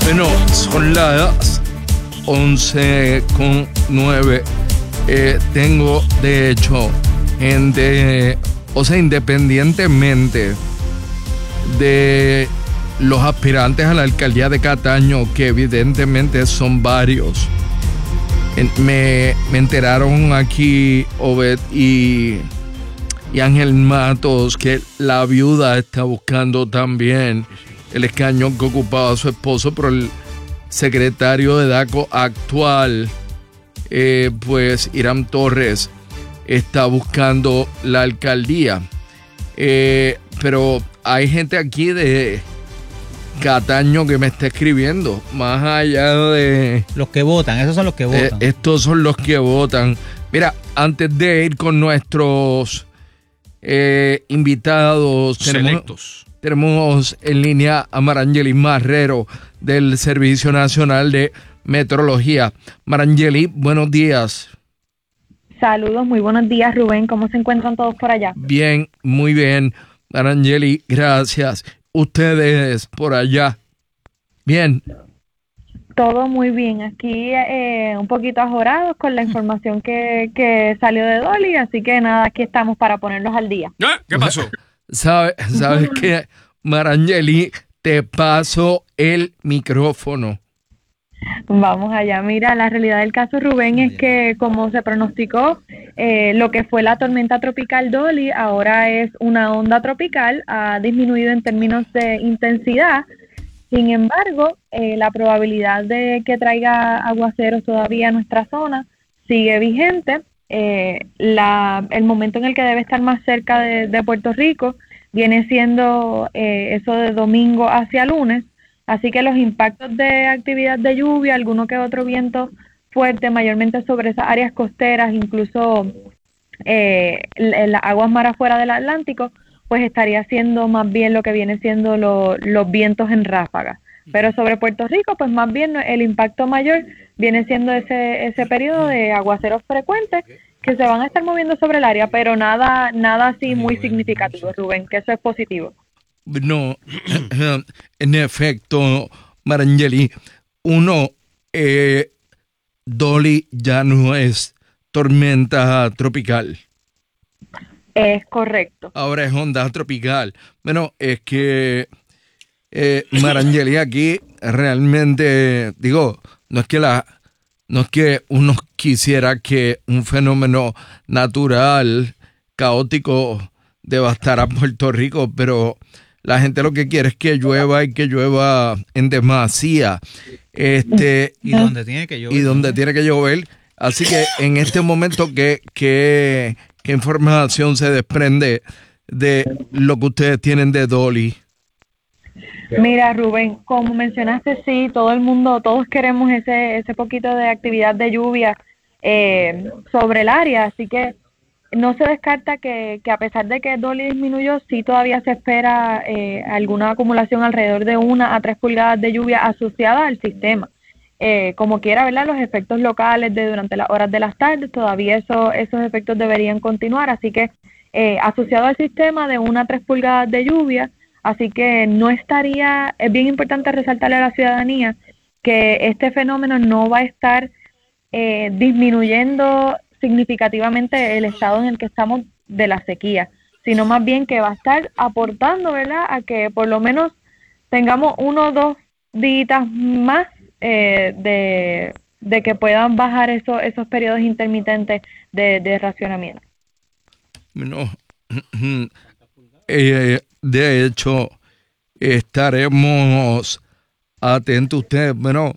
Bueno, son las 11:09. Tengo, de hecho, independientemente de los aspirantes a la alcaldía de Cataño, que evidentemente son varios, me enteraron aquí Obed y Ángel Matos que la viuda está buscando también el escaño que ocupaba su esposo, pero el secretario de DACO actual, pues Irán Torres, está buscando la alcaldía. Pero hay gente aquí de Cataño que me está escribiendo, más allá de... Los que votan, esos son los que votan. Estos son los que votan. Mira, antes de ir con nuestros invitados selectos, tenemos en línea a Marangeli Marrero del Servicio Nacional de Meteorología. Marangeli, buenos días. Saludos, muy buenos días, Rubén. ¿Cómo se encuentran todos por allá? Bien, muy bien. Marangeli, gracias. Ustedes por allá. Bien. Todo muy bien. Aquí un poquito ajorados con la información que salió de Dolly, así que nada, aquí estamos para ponerlos al día. ¿Qué pasó? ¿Sabes qué, Marangeli? Te paso el micrófono. Vamos allá. Mira, la realidad del caso, Rubén, es que como se pronosticó, lo que fue la tormenta tropical Dolly ahora es una onda tropical, ha disminuido en términos de intensidad. Sin embargo, la probabilidad de que traiga aguaceros todavía a nuestra zona sigue vigente. El momento en el que debe estar más cerca de Puerto Rico viene siendo eso de domingo hacia lunes. Así que los impactos de actividad de lluvia, alguno que otro viento fuerte, mayormente sobre esas áreas costeras, incluso las aguas mar afuera del Atlántico, pues estaría siendo más bien lo que viene siendo los vientos en ráfaga. Pero sobre Puerto Rico, pues más bien el impacto mayor viene siendo ese periodo de aguaceros frecuentes que se van a estar moviendo sobre el área, pero nada así muy significativo, Rubén, que eso es positivo. No, en efecto, Marangeli, Dolly ya no es tormenta tropical. Es correcto. Ahora es onda tropical. Bueno, es que Marangeli, aquí realmente, digo, no es que uno quisiera que un fenómeno natural, caótico, devastara Puerto Rico, pero la gente lo que quiere es que llueva y que llueva en demasía. Y donde tiene que llover. Y donde tiene que llover. Así que en este momento, ¿qué información se desprende de lo que ustedes tienen de Dolly? Mira, Rubén, como mencionaste, sí, todos queremos ese poquito de actividad de lluvia sobre el área, así que no se descarta que a pesar de que Dolly disminuyó, sí todavía se espera alguna acumulación alrededor de 1 a 3 pulgadas de lluvia asociada al sistema. Como quiera, ¿verdad? Los efectos locales durante las horas de las tardes, todavía esos efectos deberían continuar, así que asociado al sistema de 1 a 3 pulgadas de lluvia, así que es bien importante resaltarle a la ciudadanía que este fenómeno no va a estar disminuyendo significativamente el estado en el que estamos de la sequía, sino más bien que va a estar aportando, ¿verdad?, a que por lo menos tengamos 1 o 2 días más de que puedan bajar esos periodos intermitentes de racionamiento. No, de hecho, estaremos atentos. Ustedes, bueno,